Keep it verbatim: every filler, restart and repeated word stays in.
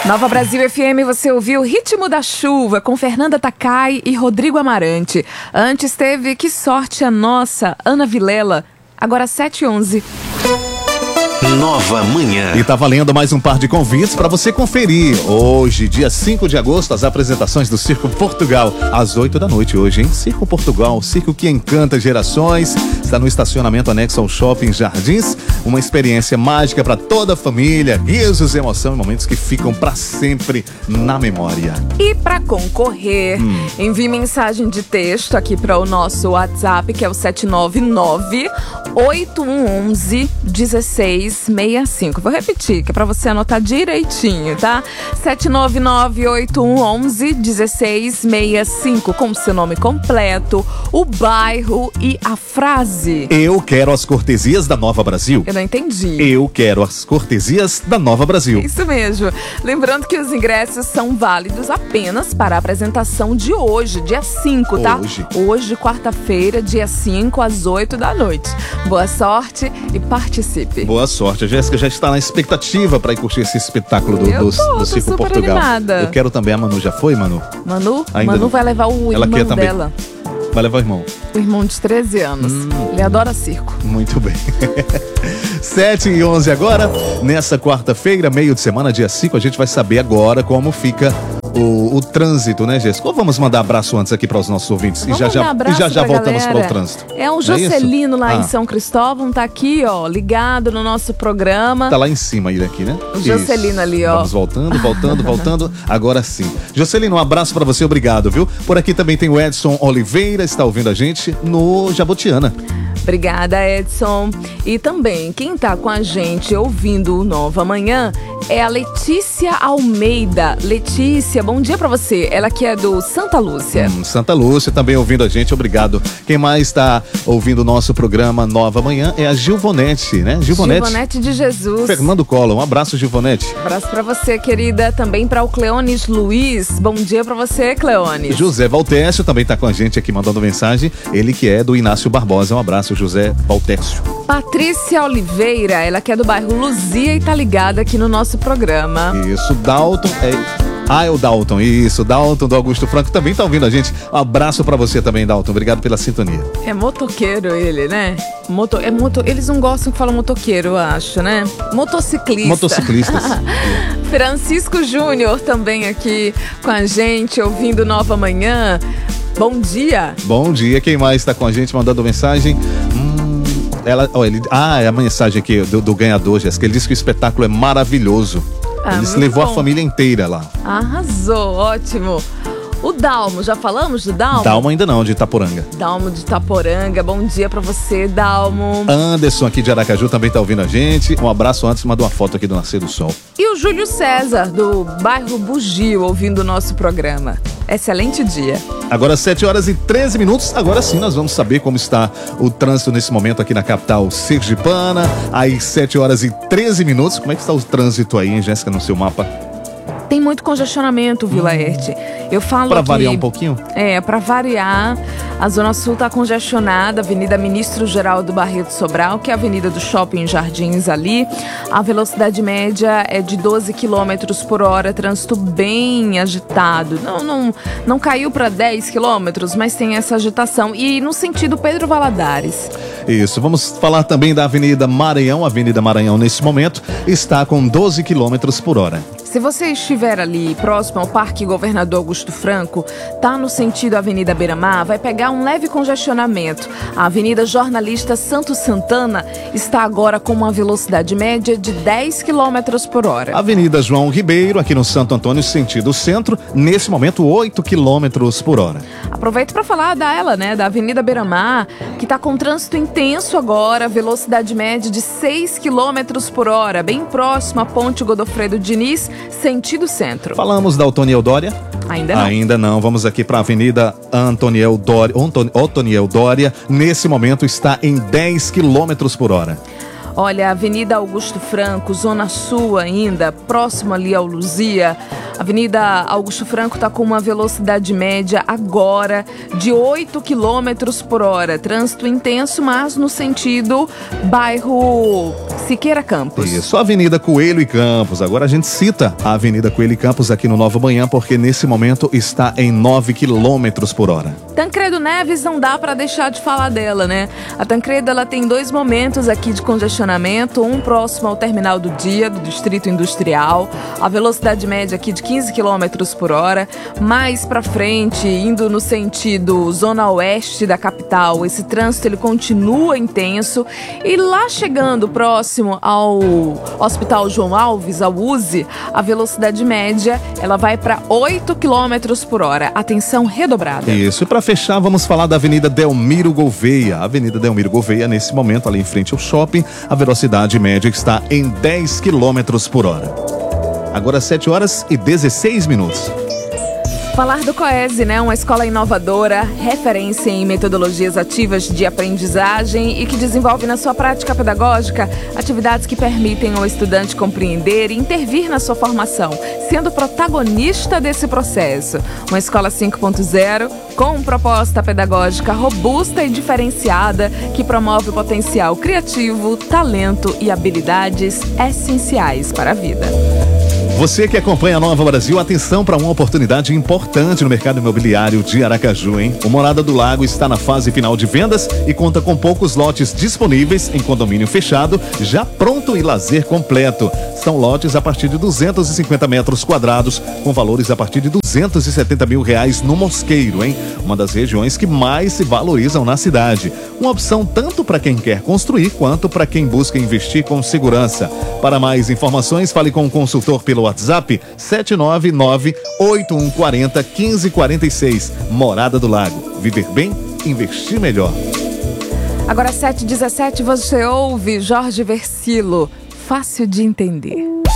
Nova Brasil F M, você ouviu Ritmo da Chuva com Fernanda Takai e Rodrigo Amarante. Antes teve Que Sorte a Nossa, Ana Vilela. Agora sete e onze. Nova Manhã. E tá valendo mais um par de convites para você conferir. Hoje, dia cinco de agosto, as apresentações do Circo Portugal, às oito da noite hoje, hein? Circo Portugal, o circo que encanta gerações. Está no estacionamento anexo ao Shopping Jardins. Uma experiência mágica para toda a família. Risos, emoção e momentos que ficam para sempre na memória. E para concorrer, hum. envie mensagem de texto aqui para o nosso WhatsApp, que é o sete nove nove, oito um um um, um seis seis cinco. Vou repetir, que é pra você anotar direitinho, tá? sete nove nove, oito um um um, um seis seis cinco, com o seu nome completo, o bairro e a frase. Eu quero as cortesias da Nova Brasil. Eu não entendi. Eu quero as cortesias da Nova Brasil. Isso mesmo. Lembrando que os ingressos são válidos apenas para a apresentação de hoje, dia cinco, tá? Hoje. Hoje, quarta-feira, dia cinco, às oito da noite. Boa sorte e participe. Boa sorte. A Jéssica já está na expectativa para ir curtir esse espetáculo do, eu do, tô, do Circo tô super Portugal. Animada. Eu quero também. A Manu já foi, Manu? Manu? Ainda Manu não. vai levar o Ela irmão quer também. dela. Vai levar o irmão? O irmão de treze anos. Hum. Ele adora circo. Muito bem. sete e onze agora. Nessa quarta-feira, meio de semana, dia cinco, a gente vai saber agora como fica o, o trânsito, né, Jéssica? Ou vamos mandar abraço antes aqui para os nossos ouvintes? Vamos e já já, e já, já voltamos para o trânsito. É o Jocelino, é lá ah. em São Cristóvão, tá aqui, ó, ligado no nosso programa. Tá lá em cima ele aqui, né? O Jocelino isso. ali, ó. Vamos voltando, voltando, voltando. Agora sim. Jocelino, um abraço para você, obrigado, viu? Por aqui também tem o Edson Oliveira, está ouvindo a gente no Jabotiana. Obrigada, Edson. E também, quem tá com a gente ouvindo o Nova Manhã é a Letícia Almeida. Letícia, bom dia pra você. Ela que é do Santa Lúcia. Hum, Santa Lúcia também ouvindo a gente, obrigado. Quem mais está ouvindo o nosso programa Nova Manhã é a Gilvonete, né? Gilvonete. Gilvonete de Jesus. Fernando Collor, um abraço, Gilvonete. Abraço pra você, querida. Também pra o Cleones Luiz. Bom dia pra você, Cleones. José Valtércio também tá com a gente aqui mandando mensagem. Ele que é do Inácio Barbosa. Um abraço, José Valtércio. Patrícia Oliveira, ela que é do bairro Luzia e tá ligada aqui no nosso programa. Isso, Dalton é... Ah, é o Dalton, isso, Dalton do Augusto Franco também tá ouvindo a gente. Um abraço pra você também, Dalton, obrigado pela sintonia. É motoqueiro ele, né? Moto, é moto, eles não gostam que falam motoqueiro, eu acho, né? Motociclista. Motociclistas. Francisco Júnior também aqui com a gente, ouvindo Nova Manhã. Bom dia. Bom dia, quem mais tá com a gente mandando mensagem? Hum, ela, ó, ele, ah, é a mensagem aqui do, do ganhador, Jéssica, ele disse que o espetáculo é maravilhoso. Ah, Ele levou bom. a família inteira lá. Arrasou, ótimo. O Dalmo, já falamos do Dalmo? Dalmo ainda não, de Itaporanga. Dalmo de Itaporanga, bom dia pra você, Dalmo. Anderson aqui de Aracaju também tá ouvindo a gente. Um abraço antes, mandou uma foto aqui do Nascer do Sol. E o Júlio César, do bairro Bugio, ouvindo o nosso programa. Excelente dia. Agora sete horas e treze minutos, agora sim nós vamos saber como está o trânsito nesse momento aqui na capital sergipana. Às sete horas e treze minutos, como é que está o trânsito aí, hein, Jéssica, no seu mapa? Tem muito congestionamento, Vila Laerte. Eu falo Pra que, variar um pouquinho? É, pra variar, a Zona Sul tá congestionada, Avenida Ministro Geraldo Barreto Sobral, que é a Avenida do Shopping Jardins ali. A velocidade média é de doze quilômetros por hora, trânsito bem agitado. Não, não, não caiu para dez quilômetros, mas tem essa agitação. E no sentido Pedro Valadares. Isso, vamos falar também da Avenida Maranhão. A Avenida Maranhão, nesse momento, está com doze quilômetros por hora. Se você estiver ali próximo ao Parque Governador Augusto Franco, tá no sentido Avenida Beira-Mar, vai pegar um leve congestionamento. A Avenida Jornalista Santos Santana está agora com uma velocidade média de dez quilômetros por hora. Avenida João Ribeiro, aqui no Santo Antônio, sentido centro, nesse momento oito quilômetros por hora. Aproveito para falar dela, né, da Avenida Beira-Mar, que está com trânsito intenso agora, velocidade média de seis quilômetros por hora, bem próximo à Ponte Godofredo Diniz, sentido centro. Falamos da Otoniel Dória? Ainda não. Ainda não. Vamos aqui para a Avenida Antoniel Dória, Otoniel Dória. Nesse momento está em dez quilômetros por hora. Olha, Avenida Augusto Franco, Zona Sul ainda, próximo ali ao Luzia, Avenida Augusto Franco está com uma velocidade média agora de oito quilômetros por hora. Trânsito intenso, mas no sentido bairro Siqueira Campos. Isso, Avenida Coelho e Campos. Agora a gente cita a Avenida Coelho e Campos aqui no Nova Manhã, porque nesse momento está em nove quilômetros por hora. Tancredo Neves, não dá para deixar de falar dela, né? A Tancredo, ela tem dois momentos aqui de congestionamento, um próximo ao terminal do dia, do Distrito Industrial, a velocidade média aqui de quinze quilômetros por hora. Mais para frente, indo no sentido zona oeste da capital, esse trânsito ele continua intenso. E lá chegando próximo ao Hospital João Alves, ao U Z I, a velocidade média ela vai para oito quilômetros por hora. Atenção redobrada. Isso, e para fechar, vamos falar da Avenida Delmiro Gouveia. A Avenida Delmiro Gouveia, nesse momento, ali em frente ao shopping, a velocidade média está em dez quilômetros por hora. Agora sete horas e dezesseis minutos. Falar do COESE, né? Uma escola inovadora, referência em metodologias ativas de aprendizagem e que desenvolve na sua prática pedagógica atividades que permitem ao estudante compreender e intervir na sua formação, sendo protagonista desse processo. Uma escola cinco ponto zero com proposta pedagógica robusta e diferenciada que promove o potencial criativo, talento e habilidades essenciais para a vida. Você que acompanha a Nova Brasil, atenção para uma oportunidade importante no mercado imobiliário de Aracaju, hein? O Morada do Lago está na fase final de vendas e conta com poucos lotes disponíveis em condomínio fechado, já pronto e lazer completo. São lotes a partir de duzentos e cinquenta metros quadrados, com valores a partir de duzentos e setenta mil reais no Mosqueiro, hein? Uma das regiões que mais se valorizam na cidade. Uma opção tanto para quem quer construir, quanto para quem busca investir com segurança. Para mais informações, fale com o consultor pelo WhatsApp sete nove nove, oito um quatro zero, um cinco quatro seis. Morada do Lago. Viver bem, investir melhor. Agora sete e dezessete, você ouve Jorge Versilo. Fácil de entender.